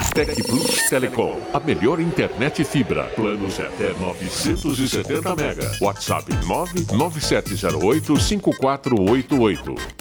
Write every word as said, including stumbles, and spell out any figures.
Tec Plus Telecom, a melhor internet fibra. Planos até novecentos e setenta mega. WhatsApp nove nove sete zero oito cinco quatro oito oito.